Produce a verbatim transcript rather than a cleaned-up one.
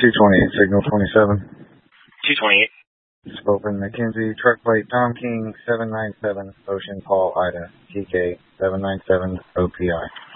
two twenty-eight, signal twenty-seven. two twenty-eight. Spoken McKenzie, truck plate Tom King, seven nine seven, Ocean Paul Ida, T K, seven nine seven O P I.